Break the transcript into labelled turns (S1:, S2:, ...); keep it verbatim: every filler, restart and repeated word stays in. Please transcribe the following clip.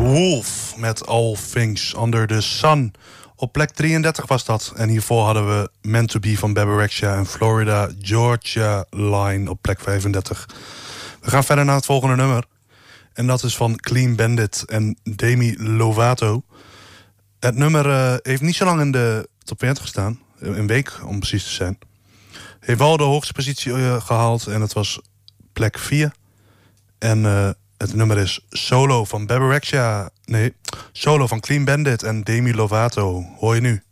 S1: Wolf met All Things Under the Sun. Op plek drieëndertig was dat. En hiervoor hadden we Meant to Be van Bebe Rexha en Florida Georgia Line op plek vijfendertig. We gaan verder naar het volgende nummer. En dat is van Clean Bandit en Demi Lovato. Het nummer uh, heeft niet zo lang in de top twintig gestaan. Een week om precies te zijn. Heeft wel de hoogste positie uh, gehaald. En het was plek vier. En uh, het nummer is Solo van Bebe Rexha. Nee, Solo van Clean Bandit en Demi Lovato. Hoor je nu?